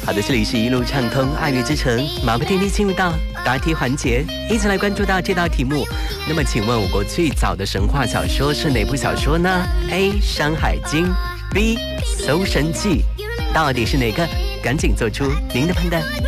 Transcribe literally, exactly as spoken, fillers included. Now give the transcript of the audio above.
好的，这里是一路畅通爱乐之城，马不停蹄进入到答题环节，一起来关注到这道题目。那么，请问我国最早的神话小说是哪部小说呢 ？A. 山海经 B. 搜神记，到底是哪个？赶紧做出您的判断。